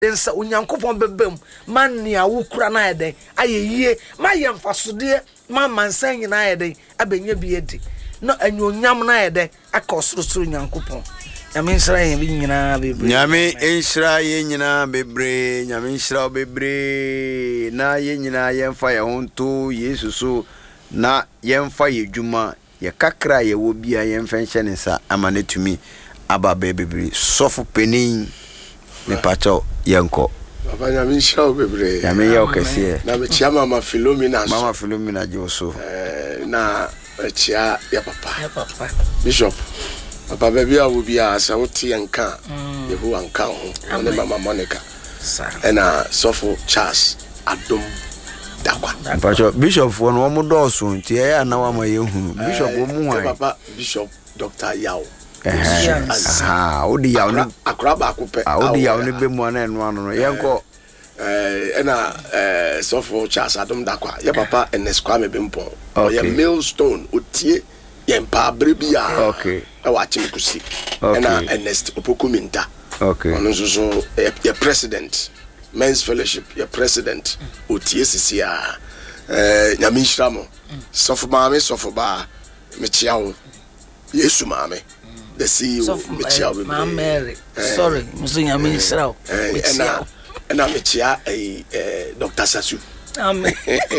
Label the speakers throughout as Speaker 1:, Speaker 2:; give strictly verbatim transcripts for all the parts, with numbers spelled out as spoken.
Speaker 1: nsa onyankopon bebem man nia wo kura na yeden ayeyie ma ye mfasode ma mansan nyina yeden abenya bi edi no anyonyam na yeden akosoro nyankopon nyame nshira ye nyina bebre
Speaker 2: nyame nshira ye nyina bebre nyame nshira bebre na ye nyina ye mfa ye honto yesu so na ye mfa ye djuma ye kakra ye wo bia ye mfa nhye ne sa amanetumi aba bebre sofu penin ne pacho yanko
Speaker 3: baba nyame nshira bebre
Speaker 2: nyame ye okese
Speaker 3: na me chia mama Philomena
Speaker 2: mama Philomena joso
Speaker 3: eh na chia ya papa
Speaker 1: ya papa
Speaker 3: bishop papa baby awu bia sa woti enka yehu anka ho ne mama Monica ena sofo Charles Adom dakwa
Speaker 2: pacho bishop won wo mo do so nti e ya na wa ma yehu bishop wo mu hwan
Speaker 3: papa bishop Doctor Yao
Speaker 2: eh ah odi yaw ni
Speaker 3: akra ba ko pe
Speaker 2: odi yaw ni be mu na eno ano no yenko
Speaker 3: eh ena eh sofo Charles Adom dakwa ya papa enes kwa me bempo o ya Millstone otie yempa brebia
Speaker 2: okay
Speaker 3: e wa chimikusi ena Ernest Opokuminta
Speaker 2: okay
Speaker 3: ono so your president men's fellowship your president otie sisia eh nyame nhyiramo sofo maame sofo ba mechia wo yesu maame the C E O mechia wo
Speaker 1: maame sorry muso nyame nhyira
Speaker 3: ena ena mechia eh Doctor Sasu
Speaker 1: amen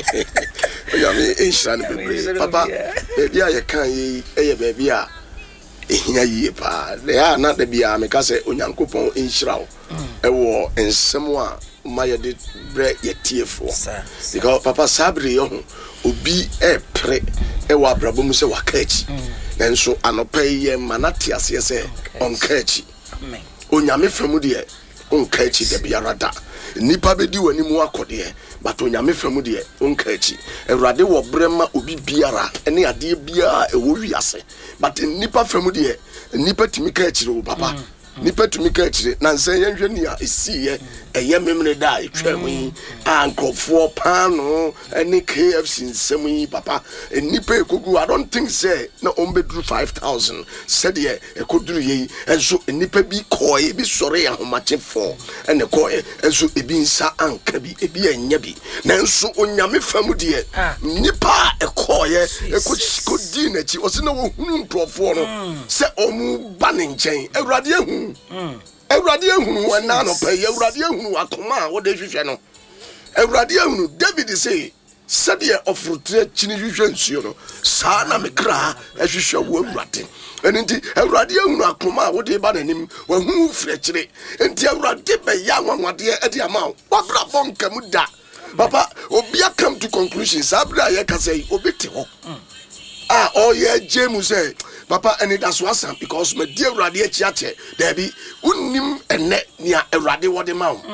Speaker 3: nyame nhyira ne bebre papa bia ye kan yi eye baby a ehia yie pa le ya na da bia me ka se onyankopon nhyira wo ewo ensem a ma ye de bre ye tiefo because papa sabre yo obi e pre ewo abrabom se wakachi nanso anopa ye manati ase se onkachi amen onyame famu de onkachi de biara da nipa bedi wani mu akode but onyame famu de onkachi ewrade wo brema obi biara ene ade bia ewo wiase but nipa famu de nipa timi ka achire papa nipa timi ka achire na nsan yenhwe ni a esiye eye memre da etwa mu ankofo pano ene K F C nsem yi papa nipa ekogu I don't think say na ombedru five thousand said ye ekoduru yi enso nipa bi koye bi sore ya homache for ene koye enso ebi nsa anka bi ebi anya bi nanso onyame famu de nipa ekoye ekodi na chi osina wo hunu mprofo no se omu bane nchen ewrade ehunu ewrade ehunu wana no pe ewrade ehunu akoma wo de hwehwe no ewrade ehunu David say said ye ofrutre chini hwehwe nsuo no saa na mekra ehwehwe wo ewrade enti ewrade ehunu akoma wo de ba nanim wo hunu frechire enti ewrade be ya nwanwade e de ama wo bra bonka mu da papa obi come to conclusion sabra ye ka say obi te ho ah oh yeah James say papa and that's what's up because my dear Radia Chiache, there be unim and net near a radi what the mount.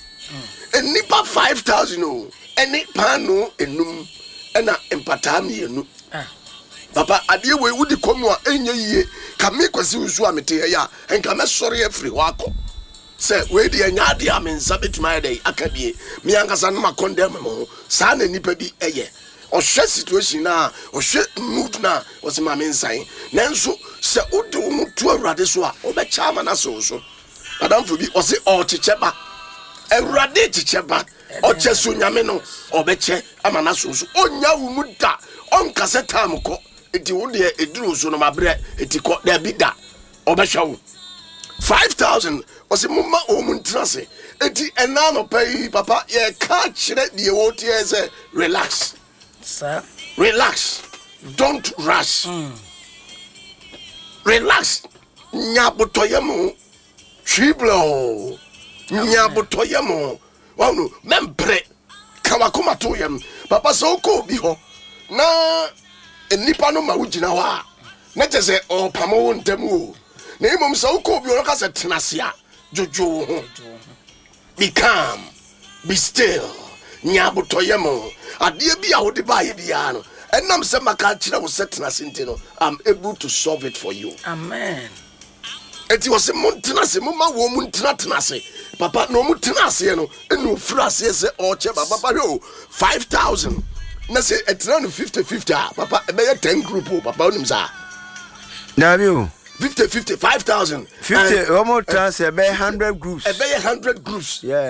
Speaker 3: And nipa five thousand, oh, and it pano and num and a empatami and papa, I dear way would the come and ye can make us use Swamite and come as sorry every wako. Say, where the Nadia means Sabbath my day, Akabi, Miangasan condemn, son and nipa be a year. Or share situation now, or share mood now, was my main sign. Nanso, se udu to a radiswa, or the charman as also. Madame Fubi, or say, or Chicheba, a radit Chicheba, or Chesunyameno, or Beche, Amanasus, or Nyawumuda, on Casetamuko, it would be a drew son of my bread, it caught their bida, or Beshaw. Five thousand was a mumma or muntrase, it and nano pay, papa, ye can't shred the old tears, relax.
Speaker 1: Sir,
Speaker 3: relax, don't rush. Mm. Relax. Nyabutoyemo, triblo, Nyabutoyemo. Wow, no, membre, Kawakuma to him. Papa so ko biho. Na enipano mawujina wa. Not as a or pamo temu. Name um so ko bi oka se tenasia. Jojo. Be calm. Be still. Nyabutoyemo. Adie bia wo de ba ye bia no enam se maka kire wo setena sente no I'm able to solve it for you.
Speaker 1: Amen.
Speaker 3: Eti wo se montena se mo ma wo montena tena se papa no mo tena se no enu fura se se o che baba ba yo five thousand na se etena no fifty fifty papa e be ten group o papa onim sa
Speaker 2: na bi o
Speaker 3: fifty fifty five thousand
Speaker 2: fifty one more chance ebe one hundred groups
Speaker 3: ebe one hundred groups
Speaker 2: yeah